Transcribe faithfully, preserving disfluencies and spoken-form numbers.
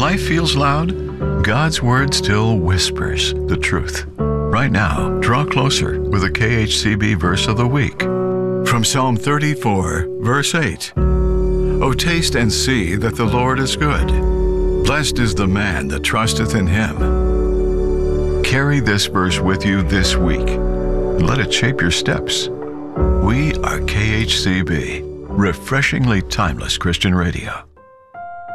life feels loud, God's Word still whispers the truth. Right now, draw closer with a K H C B verse of the week. From Psalm thirty-four, verse eight. O taste and see that the Lord is good. Blessed is the man that trusteth in him. Carry this verse with you this week. Let it shape your steps. We are K H C B, refreshingly timeless Christian radio.